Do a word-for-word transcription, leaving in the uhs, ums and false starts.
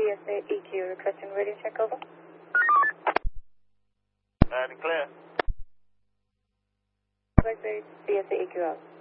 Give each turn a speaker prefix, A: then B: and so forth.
A: B S A E Q requesting radio check over.
B: Loud and clear.
A: B S A E Q out.